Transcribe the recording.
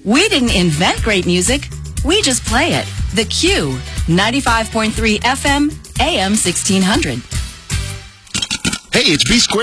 We didn't invent great music. We just play it. The Q, 95.3 FM, AM 1600. Hey, it's B Square.